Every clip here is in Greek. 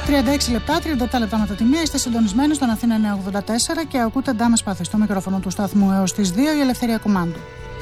36 λεπτά, 37 λεπτά μετά τη μία. Είστε συντονισμένοι στον Αθήνα 984 και ακούτε Ντάμες Πάθη στο μικρόφωνο του σταθμού έως τις 2 η Ελευθερία Κουμάντου.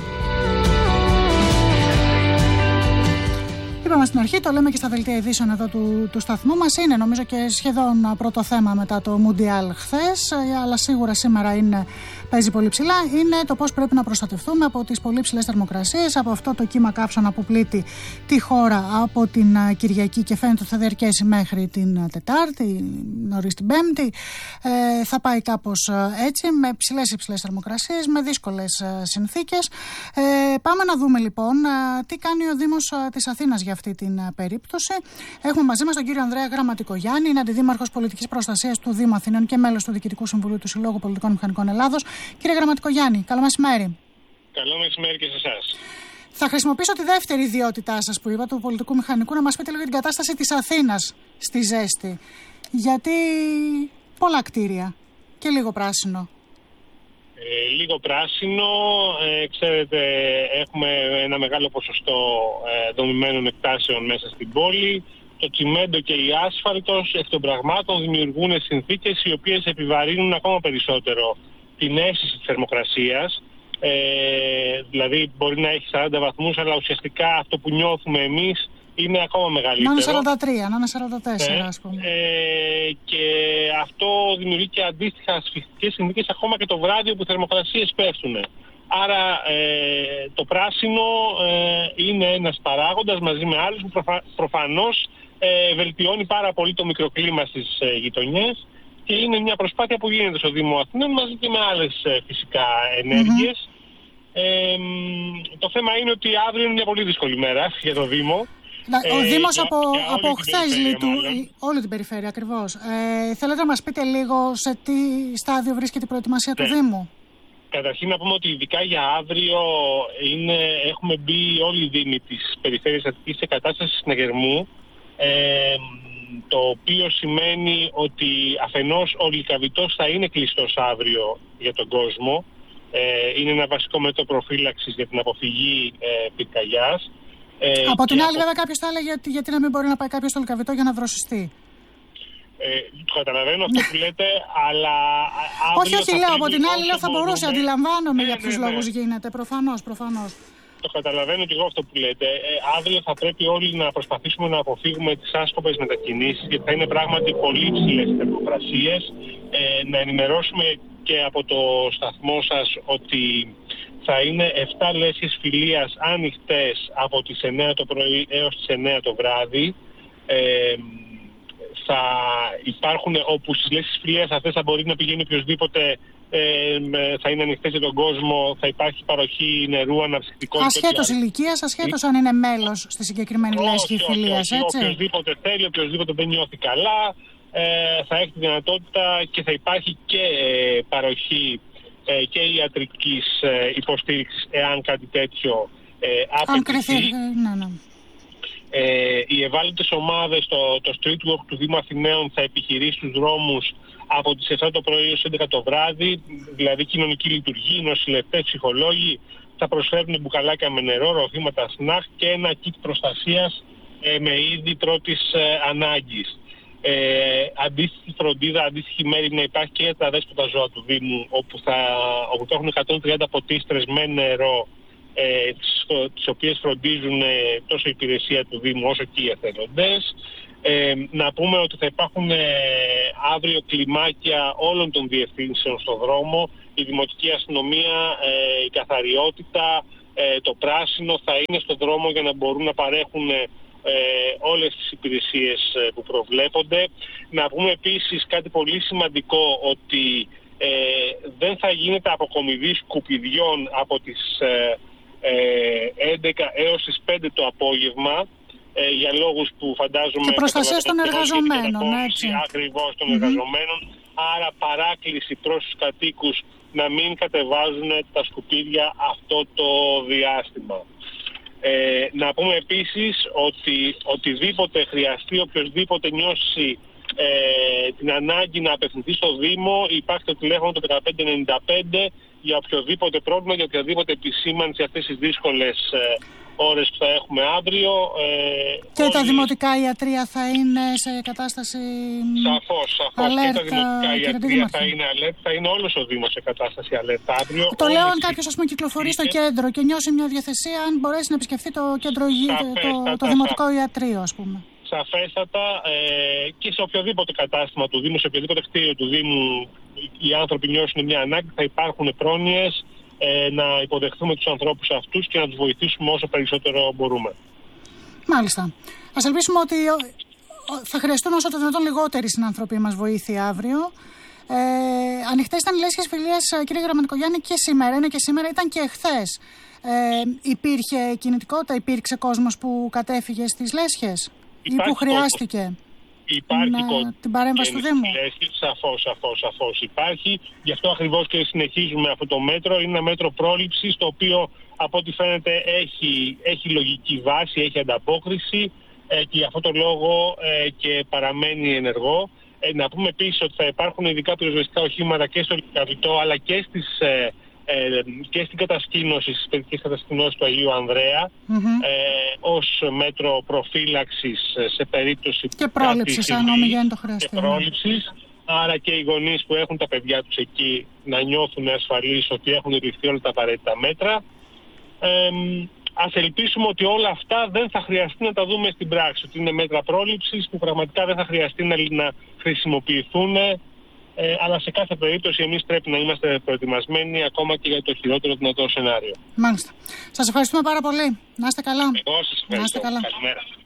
Είπαμε στην αρχή, το λέμε και στα δελτία ειδήσεων εδώ του σταθμού μας. Είναι νομίζω και σχεδόν πρώτο θέμα μετά το Μουντιάλ χθες, αλλά σίγουρα σήμερα παίζει πολύ ψηλά. Είναι το πώς πρέπει να προστατευτούμε από τις πολύ ψηλές θερμοκρασίες, από αυτό το κύμα καύσωνα που πλήττει τη χώρα από την Κυριακή και φαίνεται ότι θα διαρκέσει μέχρι την Τετάρτη, νωρίς την Πέμπτη. Θα πάει κάπως έτσι, με υψηλές θερμοκρασίες, με δύσκολες συνθήκες. Πάμε να δούμε λοιπόν τι κάνει ο Δήμος της Αθήνας για αυτή την περίπτωση. Έχουμε μαζί μας τον κύριο Ανδρέα Γραμματικογιάννη, είναι αντιδήμαρχος πολιτικής προστασίας του Δήμου Αθηνών και μέλος του Διοικητικού Συμβουλίου του Συλλόγου Πολιτικών Μηχανικών Ελλάδος. Κύριε Γραμματικογιάννη, καλό μεσημέρι. Καλό μεσημέρι και σε εσάς. Θα χρησιμοποιήσω τη δεύτερη ιδιότητά σας που είπα, του πολιτικού μηχανικού, να μας πείτε λίγο για την κατάσταση της Αθήνας στη ζέστη. Γιατί πολλά κτίρια και λίγο πράσινο. Λίγο πράσινο, ξέρετε, έχουμε ένα μεγάλο ποσοστό δομημένων εκτάσεων μέσα στην πόλη. Το τσιμέντο και η άσφαλτος εκ των πραγμάτων δημιουργούν συνθήκες οι οποίες επιβαρύνουν ακόμα περισσότερο την αίσθηση της θερμοκρασίας. Δηλαδή μπορεί να έχει 40 βαθμούς, αλλά ουσιαστικά αυτό που νιώθουμε εμείς είναι ακόμα μεγαλύτερο. Να είναι 43, να είναι 44 ας πούμε. Και αυτό δημιουργεί και αντίστοιχα ασφυκτικές συνθήκες ακόμα και το βράδυ όπου οι θερμοκρασίες πέφτουν. Άρα το πράσινο είναι ένας παράγοντας μαζί με άλλους που προφανώς βελτιώνει πάρα πολύ το μικροκλίμα στις γειτονιές και είναι μια προσπάθεια που γίνεται στο Δήμο Αθηνών μαζί και με άλλες φυσικά ενέργειες. Το θέμα είναι ότι αύριο είναι μια πολύ δύσκολη μέρα για το Δήμο. Ο Δήμος από χθες λειτουργεί, όλη την περιφέρεια ακριβώς. Θέλετε να μας πείτε λίγο σε τι στάδιο βρίσκεται η προετοιμασία του Δήμου? Καταρχήν να πούμε ότι ειδικά για αύριο έχουμε μπει όλοι οι Δήμοι της περιφέρειας Αττικής σε κατάσταση συναγερμού, το οποίο σημαίνει ότι αφενός ο Λυκαβητός θα είναι κλειστός αύριο για τον κόσμο. Είναι ένα βασικό μέτρο προφύλαξης για την αποφυγή πυρκαγιάς. Από την άλλη βέβαια κάποιος θα έλεγε γιατί να μην μπορεί να πάει κάποιος στο Λυκαβητό για να δροσιστεί. Το καταλαβαίνω αυτό που λέτε, αλλά όχι, λέω από την άλλη, λέω θα μπορούσε, αντιλαμβάνομαι για ποιους λόγους γίνεται, προφανώς. Το καταλαβαίνω και εγώ αυτό που λέτε. Αύριο θα πρέπει όλοι να προσπαθήσουμε να αποφύγουμε τις άσκοπες μετακινήσεις, γιατί θα είναι πράγματι πολύ υψηλές θερμοκρασίες. Να ενημερώσουμε και από το σταθμό σας ότι θα είναι 7 λέσχες φιλίας ανοιχτές από τις 9 το πρωί έως τις 9 το βράδυ. Θα υπάρχουν όπου στις λέσχες φιλίας αυτές θα μπορεί να πηγαίνει οποιοσδήποτε, θα είναι ανοιχτές για τον κόσμο, θα υπάρχει παροχή νερού, αναψυκτικών. Ασχέτως ηλικίας, ασχέτως αν είναι μέλος στη συγκεκριμένη λέσχη φιλίας, έτσι. Οποιοσδήποτε θέλει, οποιοσδήποτε δεν νιώθει καλά, θα έχει τη δυνατότητα και θα υπάρχει και παροχή και ιατρικής υποστήριξης εάν κάτι τέτοιο απαιτηθεί. Ναι. Οι ευάλωτες ομάδες, το street walk του Δήμου Αθηναίων θα επιχειρήσει στους δρόμους από τις 7 το πρωί έως 11 το βράδυ, δηλαδή κοινωνική λειτουργή, νοσηλευτές, ψυχολόγοι, θα προσφέρουν μπουκαλάκια με νερό, ροφήματα, σνακ και ένα kit προστασίας με είδη πρώτης ανάγκης. Αντίστοιχη φροντίδα, αντίστοιχη μέρη να υπάρχει και για τα αδέσποτα ζώα του Δήμου, όπου θα έχουν 130 ποτίστρες με νερό, τις οποίες φροντίζουν τόσο η υπηρεσία του Δήμου όσο και οι εθελοντές. Να πούμε ότι θα υπάρχουν αύριο κλιμάκια όλων των διευθύνσεων στον δρόμο, η Δημοτική Αστυνομία, η καθαριότητα, το πράσινο θα είναι στον δρόμο για να μπορούν να παρέχουν όλες τις υπηρεσίες που προβλέπονται. Να πούμε επίσης κάτι πολύ σημαντικό, ότι δεν θα γίνεται αποκομιδή σκουπιδιών από τις 11 έως τις 5 το απόγευμα, για λόγους που φαντάζομαι... Και προστασία των εργαζομένων, έτσι. Ακριβώς των εργαζομένων, άρα παράκληση προς τους κατοίκους να μην κατεβάζουν τα σκουπίδια αυτό το διάστημα. Να πούμε επίσης ότι οτιδήποτε χρειαστεί, οποιοσδήποτε νιώσει την ανάγκη να απευθυνθεί στο Δήμο, υπάρχει το τηλέφωνο το 1595 για οποιοδήποτε πρόβλημα, για οποιαδήποτε επισήμανση αυτές τις δύσκολες ώρες που θα έχουμε αύριο. Και τα δημοτικά ιατρεία θα είναι σε κατάσταση Σαφώς. alert, Και τα δημοτικά ιατρεία θα είναι alert, θα είναι όλος ο Δήμος σε κατάσταση alert αύριο. Το λέω αν κάποιος κυκλοφορεί στο κέντρο και νιώσει μια διαθεσία, αν μπορέσει να επισκεφθεί το κέντρο το δημοτικό ιατρείο, ας πούμε. Σαφέστατα, και σε οποιοδήποτε κατάστημα του Δήμου, σε οποιοδήποτε κτίριο του Δήμου, οι άνθρωποι νιώσουν μια ανάγκη, θα υπάρχουν πρόνοιες να υποδεχθούμε τους ανθρώπους αυτούς και να τους βοηθήσουμε όσο περισσότερο μπορούμε. Μάλιστα. Ας ελπίσουμε ότι θα χρειαστούν όσο το δυνατόν λιγότεροι συνανθρωποί μας βοήθεια αύριο. Ανοιχτές ήταν οι λέσχες φιλίας, κύριε Γραμματικογιάννη, και σήμερα. Είναι και σήμερα, ήταν και εχθές. Υπήρχε κινητικότητα, υπήρξε κόσμος που κατέφυγε στις λέσχες ή που χρειάστηκε την παρέμβαση του Δήμου? Σαφώς υπάρχει. Γι' αυτό ακριβώς και συνεχίζουμε αυτό το μέτρο. Είναι ένα μέτρο πρόληψης, το οποίο από ό,τι φαίνεται έχει λογική βάση, έχει ανταπόκριση και γι' αυτό το λόγο και παραμένει ενεργό. Να πούμε επίσης ότι θα υπάρχουν ειδικά πυροσβεστικά οχήματα και στο Λυκαβητό, αλλά και στην κατασκήνωση, στις παιδικές κατασκηνώσεις του Αγίου Ανδρέα, ως μέτρο προφύλαξης σε περίπτωση και πρόληψης, αν ομιγένει το χρειαστεί. Και πρόληψης, άρα και οι γονείς που έχουν τα παιδιά τους εκεί να νιώθουν ασφαλείς ότι έχουν ληφθεί όλα τα απαραίτητα μέτρα. Ας ελπίσουμε ότι όλα αυτά δεν θα χρειαστεί να τα δούμε στην πράξη, ότι είναι μέτρα πρόληψης που πραγματικά δεν θα χρειαστεί να χρησιμοποιηθούν. Αλλά σε κάθε περίπτωση εμείς πρέπει να είμαστε προετοιμασμένοι ακόμα και για το χειρότερο δυνατό σενάριο. Μάλιστα. Σας ευχαριστούμε πάρα πολύ. Να είστε καλά. Εγώ σας ευχαριστώ. Να είστε καλά. Καλημέρα.